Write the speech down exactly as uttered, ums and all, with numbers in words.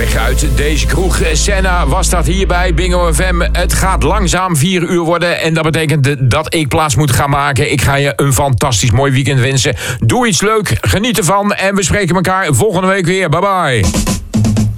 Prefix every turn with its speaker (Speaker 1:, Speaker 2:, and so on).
Speaker 1: weg uit deze kroeg. Senna was dat hier bij Bingo F M. Het gaat langzaam vier uur worden en dat betekent dat ik plaats moet gaan maken. Ik ga je een fantastisch mooi weekend wensen. Doe iets leuk, geniet ervan en we spreken elkaar volgende week weer. Bye bye.